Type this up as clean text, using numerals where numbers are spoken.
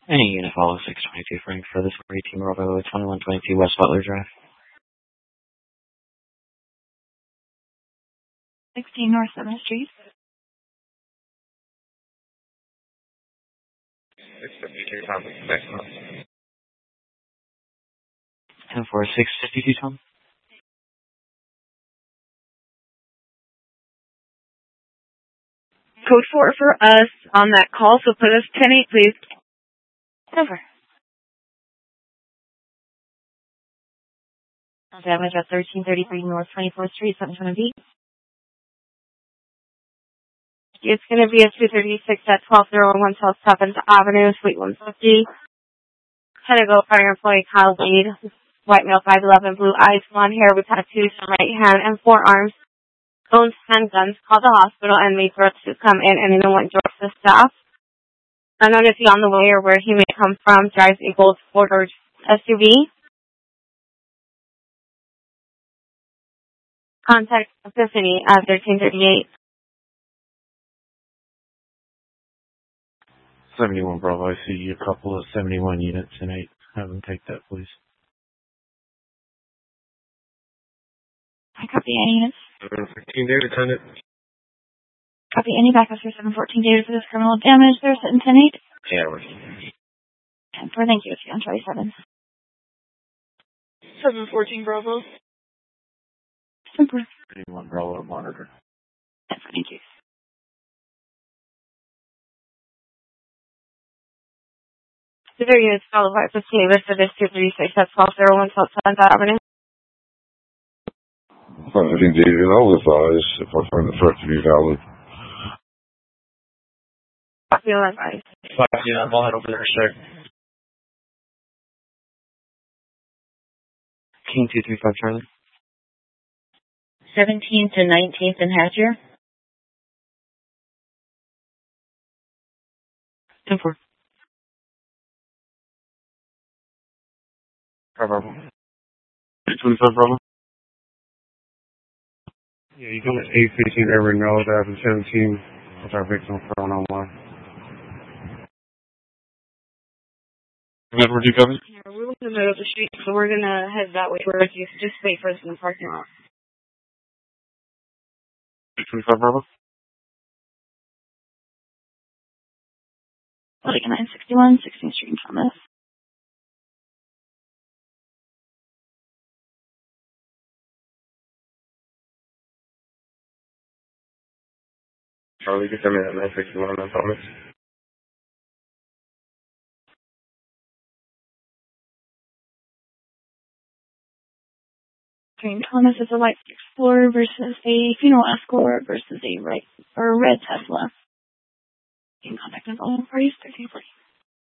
Any unit follow 622 Frank for this 18 Bravo 2122 West Butler Drive. 16 North 7th Street. 652 Tom. 10-4, 652 Tom. Code 4 for us on that call, so put us 10-8, please. Over. Damage at 1333 North 24th Street, 720B. It's going to be a 236 at 1201 South 7th Avenue, Suite 150. Senegal Fire Employee Kyle Wade, white male 5'11", blue eyes, blonde hair with tattoos on right hand and forearms. Owns handguns, called the hospital and made for us to come in and then went directs the staff. Unknown if he on the way or where he may come from, drives a gold four-door SUV. Contact Epiphany at 1338. 71 Bravo, I see a couple of 71 units tonight. Have them take that, please. I copy any units. 715 David, attendant. Copy any backups for 714 David for this criminal damage. They're sitting 10-8. Yeah, we're 10-4, thank you. It's on Charlie 7. 714 Bravo. 71 Bravo, monitor. 10-4, thank you. The very units followed by 15 listed as 236 at 1201 South 7th Avenue. I think David, I'll advise if I find the threat to be valid. Copy on advice. Yeah, I'll head over there, sir. King 235 Charlie. 17th to 19th in Hatcher. 10-4. Bravo. 25 Bravo. Yeah, you come at 815 Everett Road, after 17, with our victim phone online. Where do you cover? Yeah, we're in the middle of the street, so we're going to head that way. We're just wait for us in the parking lot. 25 Bravo. Like 961, 16th Street in Thomas. Charlie, just send me that 961 on Thomas. Green Thomas is a light Explorer versus a funeral Escort versus a red Tesla. You can contact us all parties 1340.